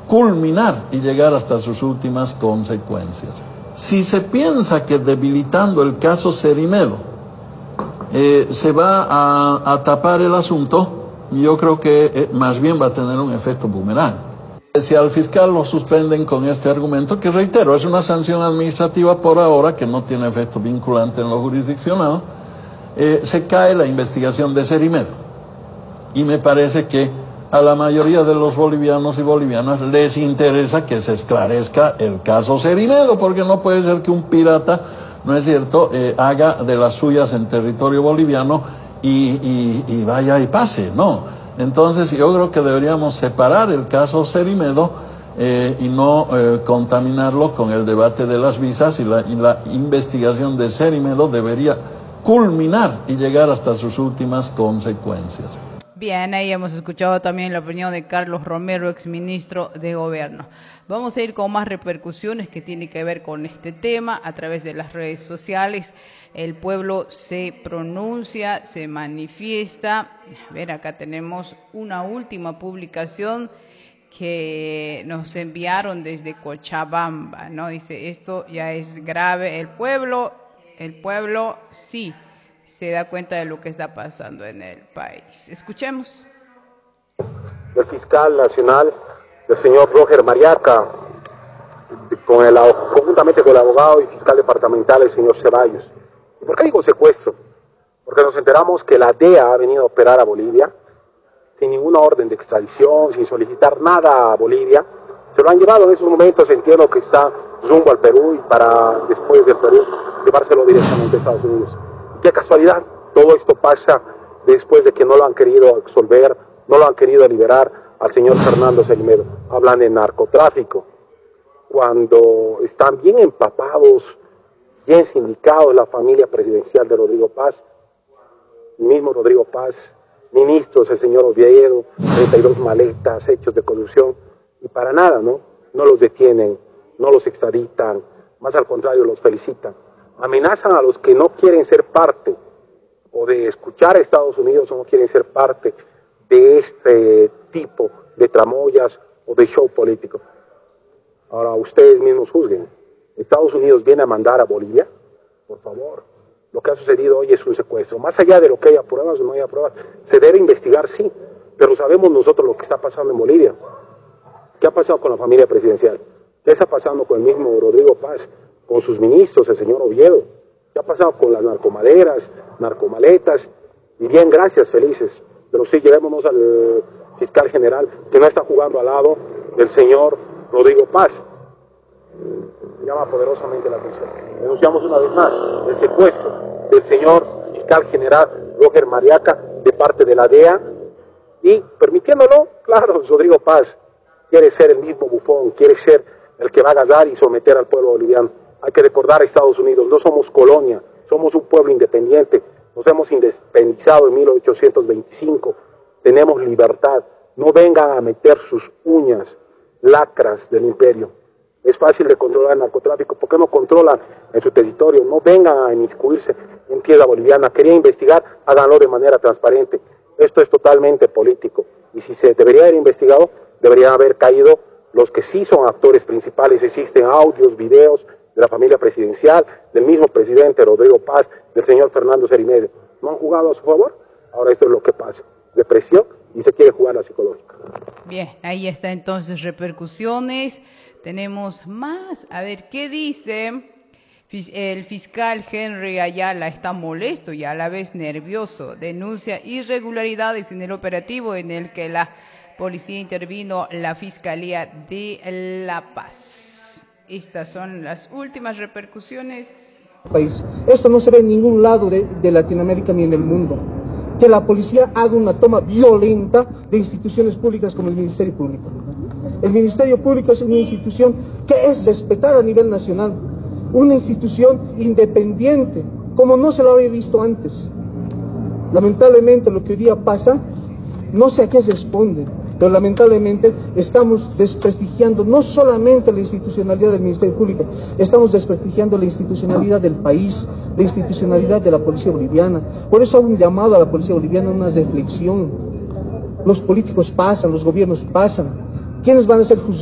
culminar y llegar hasta sus últimas consecuencias. Si se piensa que debilitando el caso Cerimedo se va a tapar el asunto, yo creo que más bien va a tener un efecto boomerang. Si al fiscal lo suspenden con este argumento, que reitero, es una sanción administrativa por ahora que no tiene efecto vinculante en lo jurisdiccional, se cae la investigación de Cerimedo. Y me parece que a la mayoría de los bolivianos y bolivianas les interesa que se esclarezca el caso Cerimedo, porque no puede ser que un pirata, ¿no es cierto?, haga de las suyas en territorio boliviano y vaya y pase, ¿no? Entonces yo creo que deberíamos separar el caso Cerimedo y no contaminarlo con el debate de las visas, y la investigación de Cerimedo debería culminar y llegar hasta sus últimas consecuencias. Bien, ahí hemos escuchado también la opinión de Carlos Romero, exministro de Gobierno. Vamos a ir con más repercusiones que tienen que ver con este tema a través de las redes sociales. El pueblo se pronuncia, se manifiesta. A ver, acá tenemos una última publicación que nos enviaron desde Cochabamba, ¿no? Dice, esto ya es grave. El pueblo sí se da cuenta de lo que está pasando en el país. Escuchemos. El fiscal nacional, el señor Roger Mariaca, conjuntamente con el abogado y fiscal departamental, el señor Ceballos. ¿Por qué digo secuestro? Porque nos enteramos que la DEA ha venido a operar a Bolivia sin ninguna orden de extradición, sin solicitar nada a Bolivia. Se lo han llevado en esos momentos, entiendo que está rumbo al Perú, y para después del Perú llevárselo directamente a Estados Unidos. Qué casualidad, todo esto pasa después de que no lo han querido absolver, no lo han querido liberar al señor Fernando Cerimedo. Hablan de narcotráfico, cuando están bien empapados, bien sindicados la familia presidencial de Rodrigo Paz, el mismo Rodrigo Paz, ministros, el señor Oviedo, 32 maletas, hechos de corrupción, y para nada, ¿no? No los detienen, no los extraditan, más al contrario, los felicitan. Amenazan a los que no quieren ser parte o de escuchar a Estados Unidos o no quieren ser parte de este tipo de tramoyas o de show político. Ahora ustedes mismos juzguen. ¿Estados Unidos viene a mandar a Bolivia? Por favor. Lo que ha sucedido hoy es un secuestro. Más allá de lo que haya pruebas o no haya pruebas, se debe investigar, sí, pero sabemos nosotros lo que está pasando en Bolivia. ¿Qué ha pasado con la familia presidencial? ¿Qué está pasando con el mismo Rodrigo Paz? Con sus ministros, el señor Oviedo. ¿Qué ha pasado con las narcomaderas, narcomaletas? Y bien, gracias, felices. Pero sí, llevémonos al fiscal general, que no está jugando al lado del señor Rodrigo Paz. Llama poderosamente la atención. Denunciamos una vez más el secuestro del señor fiscal general Roger Mariaca de parte de la DEA, y permitiéndolo, claro, Rodrigo Paz quiere ser el mismo bufón, quiere ser el que va a agarrar y someter al pueblo boliviano. Hay que recordar a Estados Unidos, no somos colonia, somos un pueblo independiente, nos hemos independizado en 1825, tenemos libertad. No vengan a meter sus uñas, lacras del imperio. Es fácil de controlar el narcotráfico, ¿por qué no controlan en su territorio? No vengan a inmiscuirse en tierra boliviana. Querían investigar, háganlo de manera transparente. Esto es totalmente político, y si se debería haber investigado, deberían haber caído los que sí son actores principales. Existen audios, videos de la familia presidencial, del mismo presidente Rodrigo Paz, del señor Fernando Cerimedo. ¿No han jugado a su favor? Ahora esto es lo que pasa, depresión, y se quiere jugar la psicológica. Bien, ahí está entonces repercusiones. Tenemos más. A ver, ¿qué dice? El fiscal Henry Ayala está molesto y a la vez nervioso. Denuncia irregularidades en el operativo en el que la policía intervino la Fiscalía de La Paz. Estas son las últimas repercusiones. Esto no se ve en ningún lado de Latinoamérica ni en el mundo. Que la policía haga una toma violenta de instituciones públicas como el Ministerio Público. El Ministerio Público es una institución que es respetada a nivel nacional, una institución independiente, como no se lo había visto antes. Lamentablemente lo que hoy día pasa, no sé a qué se responde, pero lamentablemente estamos desprestigiando no solamente la institucionalidad del Ministerio Público, estamos desprestigiando la institucionalidad del país, la institucionalidad de la policía boliviana. Por eso hago un llamado a la policía boliviana a una reflexión. Los políticos pasan, los gobiernos pasan. ¿Quiénes van a ser juzgados?